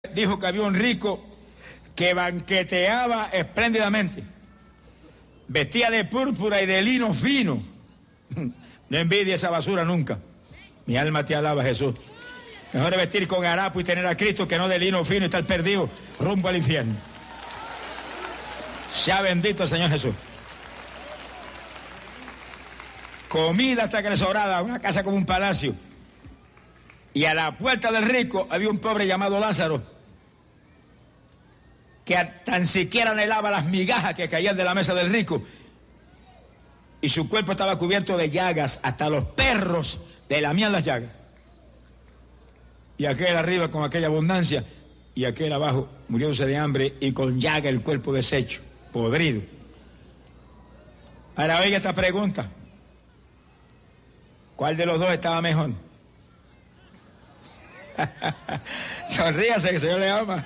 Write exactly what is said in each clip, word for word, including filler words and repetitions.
dijo que había un rico que banqueteaba espléndidamente, vestía de púrpura y de lino fino. No envidia esa basura nunca. Mi alma te alaba, Jesús. Mejor es vestir con harapo y tener a Cristo que no de lino fino y estar perdido rumbo al infierno. Sea bendito el Señor Jesús. Comida hasta que le sobraba, una casa como un palacio. Y a la puerta del rico había un pobre llamado Lázaro, que tan siquiera anhelaba las migajas que caían de la mesa del rico. Y su cuerpo estaba cubierto de llagas, hasta los perros le lamían las llagas. Y aquel arriba con aquella abundancia, y aquel abajo muriéndose de hambre y con llaga el cuerpo deshecho, podrido. Ahora oiga esta pregunta: ¿cuál de los dos estaba mejor? Sonríase, que el Señor le ama.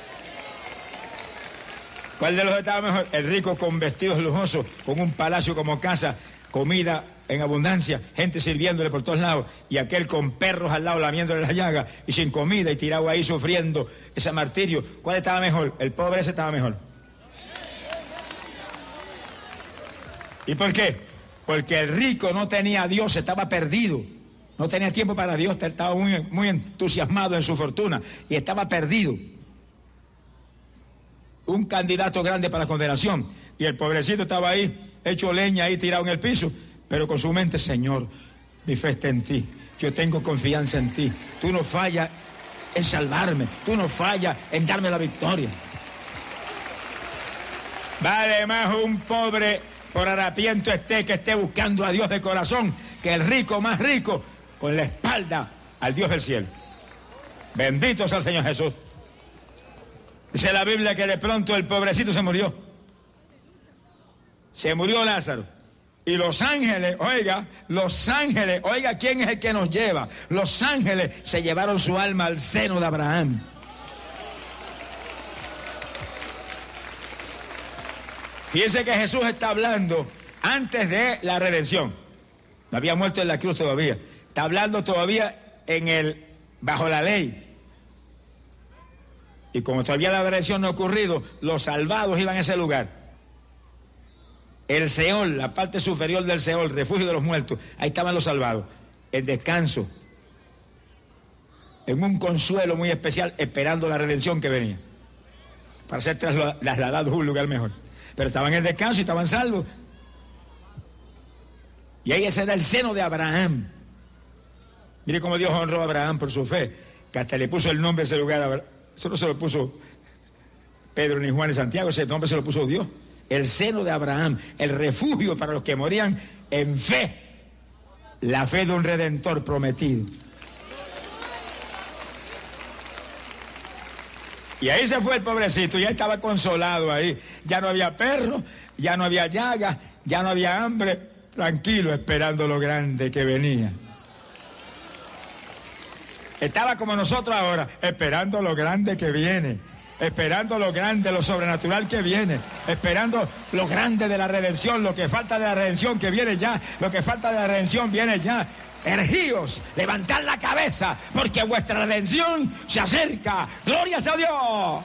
¿Cuál de los dos estaba mejor? El rico con vestidos lujosos, con un palacio como casa, comida en abundancia, gente sirviéndole por todos lados, y aquel con perros al lado lamiéndole las llagas y sin comida y tirado ahí sufriendo ese martirio. ¿Cuál estaba mejor? El pobre ese estaba mejor. ¿Y por qué? Porque el rico no tenía a Dios, estaba perdido. No tenía tiempo para Dios, estaba muy, muy entusiasmado en su fortuna y estaba perdido. Un candidato grande para la condenación. Y el pobrecito estaba ahí, hecho leña, ahí tirado en el piso, pero con su mente: Señor, mi fe está en ti, yo tengo confianza en ti, tú no fallas en salvarme, tú no fallas en darme la victoria. Vale más un pobre por harapiento esté que esté buscando a Dios de corazón, que el rico más rico con la espalda al Dios del cielo. Bendito sea el Señor Jesús. Dice la Biblia que de pronto el pobrecito se murió. Se murió Lázaro. Y los ángeles, oiga, los ángeles, oiga, ¿quién es el que nos lleva? Los ángeles se llevaron su alma al seno de Abraham. Fíjense que Jesús está hablando antes de la redención. No había muerto en la cruz todavía. Está hablando todavía en el, bajo la ley. Y como todavía la redención no ha ocurrido, los salvados iban a ese lugar. El Seol, la parte superior del Seol, refugio de los muertos, ahí estaban los salvados, en descanso, en un consuelo muy especial, esperando la redención que venía, para ser trasladados a un lugar mejor. Pero estaban en descanso y estaban salvos. Y ahí ese era el seno de Abraham. Mire cómo Dios honró a Abraham por su fe, que hasta le puso el nombre a ese lugar. Abraham. Eso no se lo puso Pedro, ni Juan, ni Santiago, ese nombre se lo puso Dios. El seno de Abraham, el refugio para los que morían en fe, la fe de un redentor prometido. Y ahí se fue el pobrecito, ya estaba consolado ahí. Ya no había perro, ya no había llagas, ya no había hambre, tranquilo, esperando lo grande que venía. Estaba como nosotros ahora, esperando lo grande que viene, esperando lo grande, lo sobrenatural que viene, esperando lo grande de la redención, lo que falta de la redención que viene ya, lo que falta de la redención viene ya. Ergíos, levantad la cabeza, porque vuestra redención se acerca. ¡Glorias a Dios!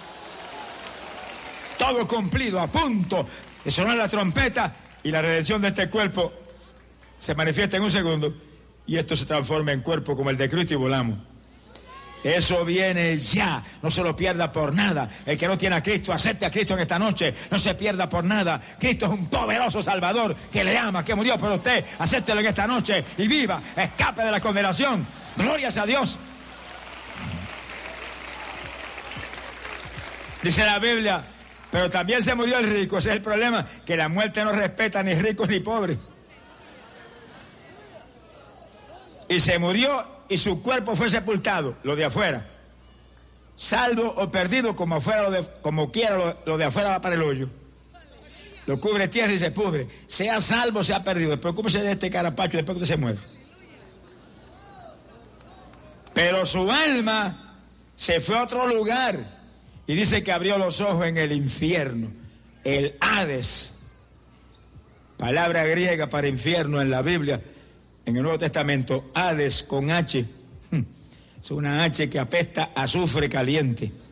Todo cumplido, a punto de sonar la trompeta, y la redención de este cuerpo se manifiesta en un segundo, y esto se transforma en cuerpo como el de Cristo y volamos. Eso viene ya, no se lo pierda por nada. El que no tiene a Cristo, acepte a Cristo en esta noche, no se pierda por nada. Cristo es un poderoso Salvador que le ama, que murió por usted. Acéptelo en esta noche y viva, escape de la condenación. Glorias a Dios. Dice la Biblia, pero también se murió el rico. Ese es el problema, que la muerte no respeta ni ricos ni pobres. Y se murió y su cuerpo fue sepultado, lo de afuera. Salvo o perdido, como afuera, lo de, como quiera, lo, lo de afuera va para el hoyo. Lo cubre tierra y se pudre. Sea salvo, sea perdido. Preocúpese de este carapacho después que usted se muere. Pero su alma se fue a otro lugar. Y dice que abrió los ojos en el infierno. El Hades. Palabra griega para infierno en la Biblia. En el Nuevo Testamento, Hades con H, es una H que apesta a azufre caliente.